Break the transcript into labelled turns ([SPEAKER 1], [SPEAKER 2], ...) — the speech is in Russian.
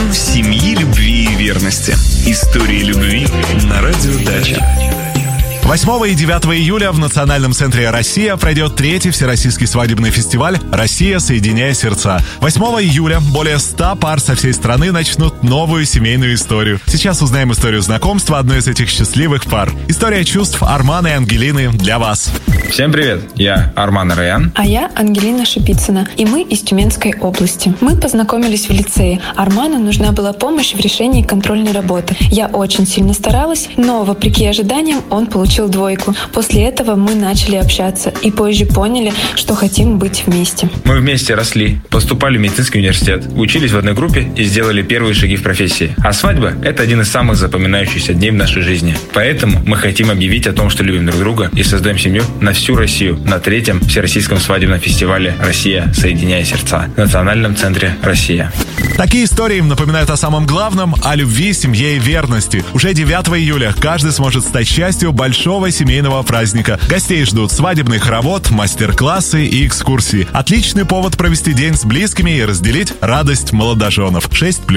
[SPEAKER 1] сезон семьи, любви и верности. Истории любви на Радио Дача.
[SPEAKER 2] 8 и 9 июля в Национальном центре «Россия» пройдет третий всероссийский свадебный фестиваль «Россия. Соединяя сердца». 8 июля более 100 пар со всей страны начнут новую семейную историю. Сейчас узнаем историю знакомства одной из этих счастливых пар. История чувств Армана и Ангелины для вас.
[SPEAKER 3] Всем привет, я Арман Раян.
[SPEAKER 4] А я Ангелина Шипицына, и мы из Тюменской области. Мы познакомились в лицее. Арману нужна была помощь в решении контрольной работы. Я очень сильно старалась, но, вопреки ожиданиям, он получил 2. После этого мы начали общаться и позже поняли, что хотим быть вместе.
[SPEAKER 3] Мы вместе росли, поступали в медицинский университет, учились в одной группе и сделали первые шаги в профессии. А свадьба – это один из самых запоминающихся дней в нашей жизни. Поэтому мы хотим объявить о том, что любим друг друга и создаем семью на всю Россию на 3-м Всероссийском свадебном фестивале «Россия. Соединяя сердца» в Национальном центре «Россия».
[SPEAKER 2] Такие истории напоминают о самом главном – о любви, семье и верности. Уже 9 июля каждый сможет стать частью большого семейного праздника. Гостей ждут свадебный хоровод, мастер-классы и экскурсии. Отличный повод провести день с близкими и разделить радость молодоженов. 6+.